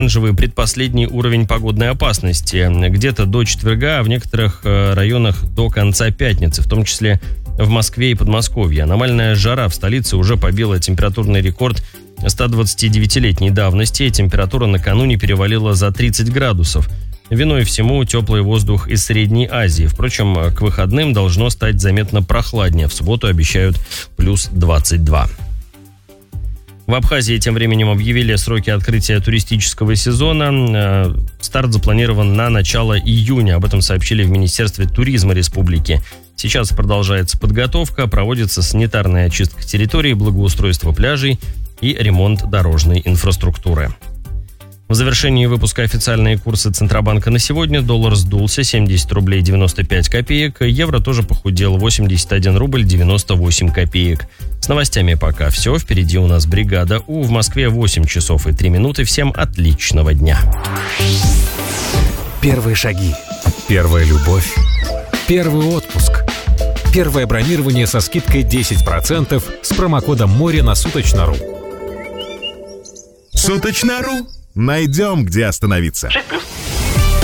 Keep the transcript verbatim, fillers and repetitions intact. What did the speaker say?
оранжевый предпоследний уровень погодной опасности. Где-то до четверга, а в некоторых районах до конца пятницы, в том числе в Москве и Подмосковье. Аномальная жара в столице уже побила температурный рекорд ста двадцатидевятилетней давности. Температура накануне перевалила за тридцать градусов. Виной всему теплый воздух из Средней Азии. Впрочем, к выходным должно стать заметно прохладнее. В субботу обещают плюс двадцать два. В Абхазии тем временем объявили сроки открытия туристического сезона. Старт запланирован на начало июня. Об этом сообщили в Министерстве туризма республики. Сейчас продолжается подготовка, проводится санитарная очистка территории, благоустройство пляжей и ремонт дорожной инфраструктуры. В завершении выпуска официальные курсы Центробанка на сегодня. Доллар сдулся семьдесят рублей девяносто пять копеек. Евро тоже похудел восемьдесят один рубль девяносто восемь копеек. С новостями пока все. Впереди у нас бригада У. В Москве восемь часов и три минуты. Всем отличного дня. Первые шаги. Первая любовь. Первый отпуск. Первое бронирование со скидкой десять процентов с промокодом море на Суточно.ру. Суточно.ру. Найдем, где остановиться. шесть плюс.